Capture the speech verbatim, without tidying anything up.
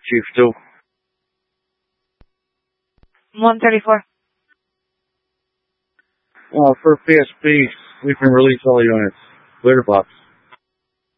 Chief two. one thirty-four. Uh, for P S P, we can release all units. Clear the box.